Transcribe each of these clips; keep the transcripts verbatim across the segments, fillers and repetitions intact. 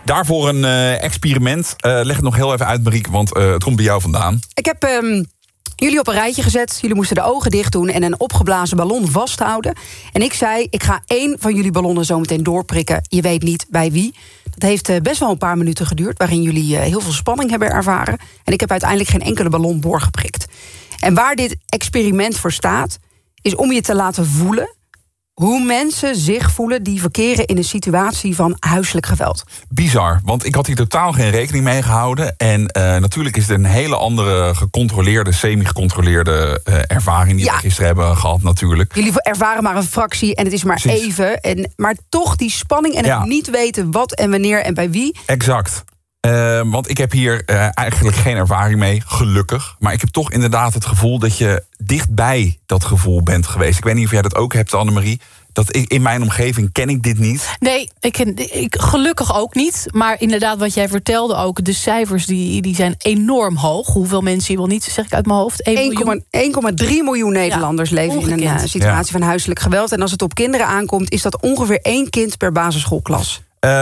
Daarvoor een uh, experiment. Uh, leg het nog heel even uit, Marieke, want uh, het komt bij jou vandaan. Ik heb um, jullie op een rijtje gezet. Jullie moesten de ogen dicht doen en een opgeblazen ballon vasthouden. En ik zei, ik ga één van jullie ballonnen zo meteen doorprikken. Je weet niet bij wie. Dat heeft uh, best wel een paar minuten geduurd, waarin jullie uh, heel veel spanning hebben ervaren. En ik heb uiteindelijk geen enkele ballon doorgeprikt. En waar dit experiment voor staat, is om je te laten voelen hoe mensen zich voelen die verkeren in een situatie van huiselijk geweld. Bizar, want ik had hier totaal geen rekening mee gehouden. En uh, natuurlijk is het een hele andere gecontroleerde, semi-gecontroleerde uh, ervaring die ja. we gisteren hebben gehad natuurlijk. Jullie ervaren maar een fractie en het is maar Precies. even. En, maar toch die spanning en ja. het niet weten wat en wanneer en bij wie. Exact. Uh, want ik heb hier uh, eigenlijk geen ervaring mee, gelukkig. Maar ik heb toch inderdaad het gevoel dat je dichtbij dat gevoel bent geweest. Ik weet niet of jij dat ook hebt, Annemarie. Dat ik, in mijn omgeving ken ik dit niet. Nee, ik, ik, gelukkig ook niet. Maar inderdaad, wat jij vertelde ook, de cijfers die, die zijn enorm hoog. Hoeveel mensen hier wel niet, zeg ik uit mijn hoofd? één komma drie miljoen Nederlanders ja, leven ongekend. in een uh, situatie ja. van huiselijk geweld. En als het op kinderen aankomt, is dat ongeveer één kind per basisschoolklas.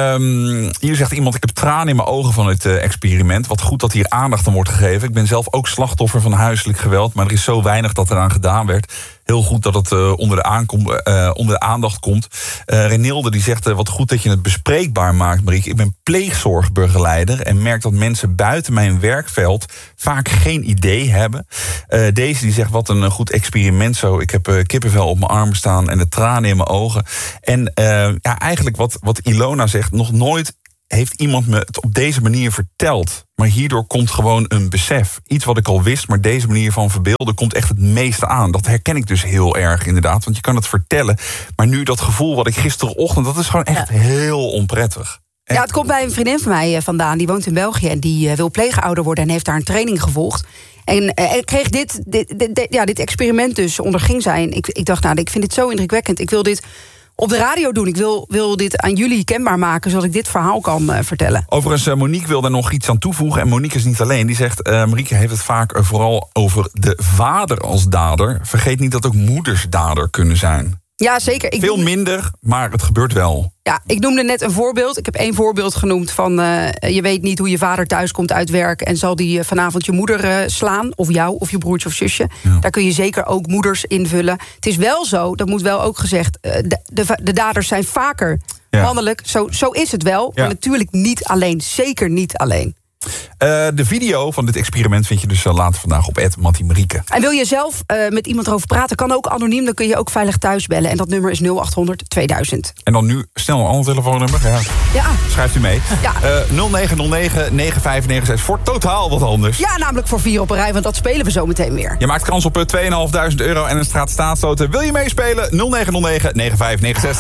Um, hier zegt iemand, ik heb tranen in mijn ogen van het uh, experiment. Wat goed dat hier aandacht aan wordt gegeven. Ik ben zelf ook slachtoffer van huiselijk geweld, maar er is zo weinig dat eraan gedaan werd. Heel goed dat het uh, onder, de aankom, uh, onder de aandacht komt. Uh, Renilde die zegt, uh, wat goed dat je het bespreekbaar maakt, Marieke. Ik ben pleegzorgbegeleider en merk dat mensen buiten mijn werkveld vaak geen idee hebben. Uh, deze die zegt, wat een goed experiment zo. Ik heb uh, kippenvel op mijn armen staan en de tranen in mijn ogen. En uh, ja, eigenlijk wat, wat Ilona zegt, nog nooit heeft iemand me het op deze manier verteld. Maar hierdoor komt gewoon een besef. Iets wat ik al wist, maar deze manier van verbeelden komt echt het meeste aan. Dat herken ik dus heel erg inderdaad, want je kan het vertellen. Maar nu dat gevoel wat ik gisterenochtend, dat is gewoon echt ja. heel onprettig. Ja, het komt bij een vriendin van mij vandaan. Die woont in België en die wil pleegouder worden en heeft daar een training gevolgd. En uh, ik kreeg dit, dit, dit, dit, ja, dit experiment dus, onderging zij. En ik, ik dacht, nou, ik vind dit zo indrukwekkend. Ik wil dit op de radio doen. Ik wil, wil dit aan jullie kenbaar maken, zodat ik dit verhaal kan uh, vertellen. Overigens, uh, Monique wil daar nog iets aan toevoegen. En Monique is niet alleen. Die zegt, uh, Marieke heeft het vaak uh, vooral over de vader als dader. Vergeet niet dat ook moeders dader kunnen zijn. Ja, zeker. Ik Veel noem... minder, maar het gebeurt wel. Ja, ik noemde net een voorbeeld. Ik heb één voorbeeld genoemd van uh, je weet niet hoe je vader thuis komt uit werk en zal die uh, vanavond je moeder uh, slaan, of jou, of je broertje of zusje. Ja. Daar kun je zeker ook moeders invullen. Het is wel zo, dat moet wel ook gezegd, uh, de, de, de daders zijn vaker ja. mannelijk. Zo, zo is het wel, ja. maar natuurlijk niet alleen. Zeker niet alleen. Uh, de video van dit experiment vind je dus uh, later vandaag op at Mattie Marieke. En wil je zelf uh, met iemand erover praten, kan ook anoniem. Dan kun je ook veilig thuis bellen. En dat nummer is nul acht honderd tweeduizend. En dan nu snel een ander telefoonnummer. Ja. ja. Schrijft u mee. Ja. Uh, nul negen nul negen negen vijf negen zes voor totaal wat anders. Ja, namelijk voor vier op een rij, want dat spelen we zo meteen weer. Je maakt kans op uh, tweeduizend vijfhonderd euro en een straat staatsloten. Wil je meespelen? nul negen nul negen negen vijf negen zes.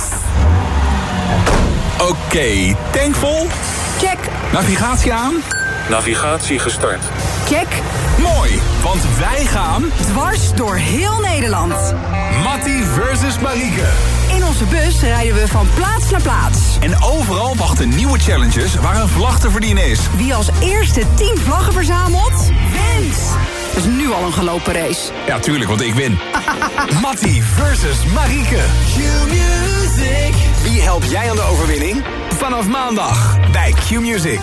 Oké, okay, tankvol. Check. Navigatie aan. Navigatie gestart. Check. Mooi, want wij gaan dwars door heel Nederland. Mattie versus Marieke. In onze bus rijden we van plaats naar plaats. En overal wachten nieuwe challenges waar een vlag te verdienen is. Wie als eerste tien vlaggen verzamelt, wint. Dat is nu al een gelopen race. Ja, tuurlijk, want ik win. Mattie versus Marieke. Q-Music. Wie helpt jij aan de overwinning? Vanaf maandag bij Q-Music.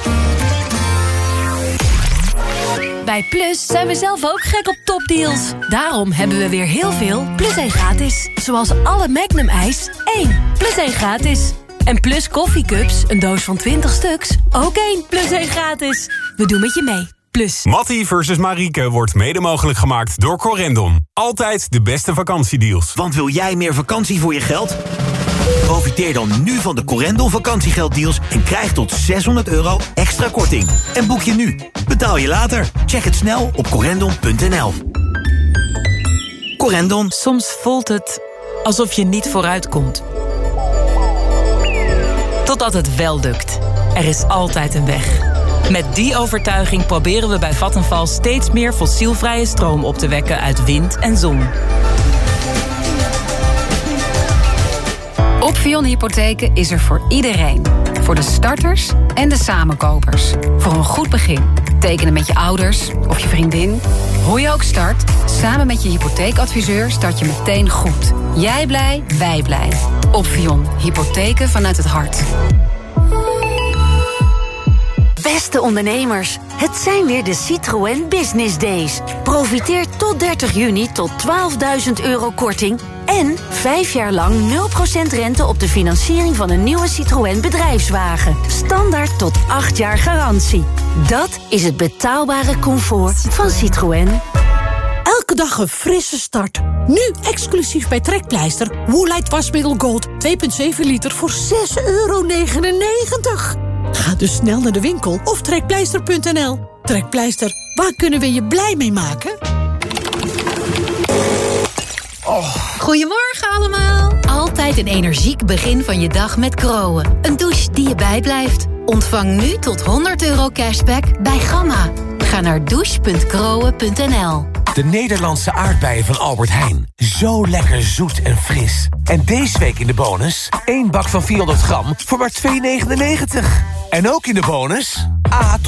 Bij Plus zijn we zelf ook gek op topdeals. Daarom hebben we weer heel veel Plus één gratis. Zoals alle Magnum ijs, één Plus één gratis. En Plus koffiecups, een doos van twintig stuks, ook één Plus één gratis. We doen met je mee. Plus. Mattie versus Marieke wordt mede mogelijk gemaakt door Corendon. Altijd de beste vakantiedeals. Want wil jij meer vakantie voor je geld? Profiteer dan nu van de Corendon vakantiegelddeals en krijg tot zeshonderd euro extra korting. En boek je nu. Betaal je later. Check het snel op corendon punt n l. Corendon. Soms voelt het alsof je niet vooruitkomt. Totdat het wel lukt. Er is altijd een weg. Met die overtuiging proberen we bij Vattenfall steeds meer fossielvrije stroom op te wekken uit wind en zon. Opvion Hypotheken is er voor iedereen. Voor de starters en de samenkopers. Voor een goed begin. Tekenen met je ouders of je vriendin. Hoe je ook start, samen met je hypotheekadviseur start je meteen goed. Jij blij, wij blij. Opvion Hypotheken vanuit het hart. Beste ondernemers, het zijn weer de Citroën Business Days. Profiteer tot dertig juni tot twaalfduizend euro korting... en vijf jaar lang nul procent rente op de financiering van een nieuwe Citroën bedrijfswagen. Standaard tot acht jaar garantie. Dat is het betaalbare comfort van Citroën. Elke dag een frisse start. Nu exclusief bij Trekpleister. Woolite wasmiddel Gold twee komma zeven liter voor zes euro negenennegentig. Ga dus snel naar de winkel of trekpleister punt n l. Trekpleister, waar kunnen we je blij mee maken? Oh. Goedemorgen allemaal. Altijd een energiek begin van je dag met Kroon. Een douche die je bijblijft. Ontvang nu tot honderd euro cashback bij Gamma. Ga naar douche punt kroon punt n l. De Nederlandse aardbeien van Albert Heijn. Zo lekker zoet en fris. En deze week in de bonus... één bak van vierhonderd gram voor maar twee negenennegentig. En ook in de bonus... A